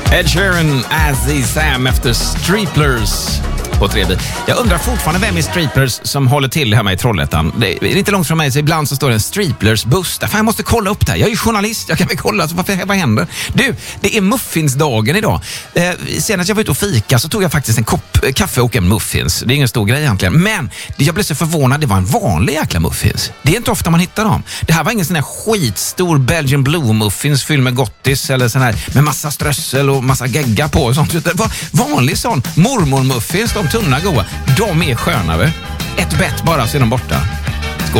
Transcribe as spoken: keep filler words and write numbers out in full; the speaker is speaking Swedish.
Ed Sheeran, As Is Sam efter Streeplers på tre B. Jag undrar fortfarande vem är Streeplers som håller till hemma i Trollhättan. Det är inte långt från mig, så ibland så står det en Streeplers buss där. Fan, jag måste kolla upp det här. Jag är ju journalist, jag kan väl kolla. Så varför, vad händer? Du, det är muffinsdagen idag. Eh, senast jag var ute och fika så tog jag faktiskt en kopp kaffe och en muffins. Det är ingen stor grej egentligen. Men jag blev så förvånad, det var en vanlig jäkla muffins. Det är inte ofta man hittar dem. Det här var ingen sån här skitstor Belgian Blue muffins fylld med gottis eller sån här med massa strössel och massa gegga på och sånt. Det var vanlig sån mormor muffins, de tunna goa. De är skönare. Ett bett bara så är de borta.